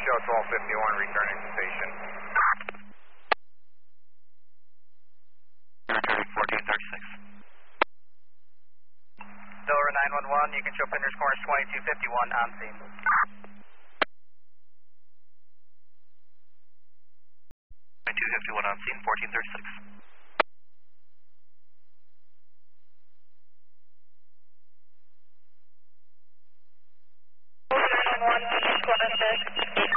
show 1251 returning to station. Returning 1436. Delaware 911, you can show Pinder's Corners 2251 on scene. 2251 on scene, 1436. Pinder's Corners 6.